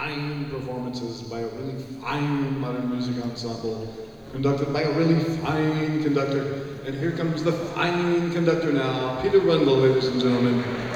fine performances by a really fine modern music ensemble, conducted by a really fine conductor. And here comes the fine conductor now, Peter Rundle, ladies and gentlemen.